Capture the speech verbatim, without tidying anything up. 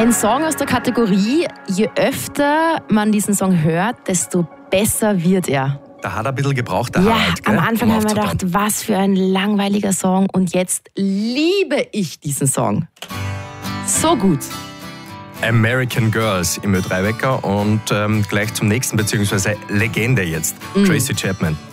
Ein Song aus der Kategorie, je öfter man diesen Song hört, desto besser wird er. Da hat er ein bisschen gebraucht, der Ja, Harald, gell, am Anfang um haben wir aufzubauen. gedacht, was für ein langweiliger Song. Und jetzt liebe ich diesen Song. So gut. American Girls im Ö drei Wecker und ähm, gleich zum nächsten, beziehungsweise Legende jetzt, Mhm. Tracy Chapman.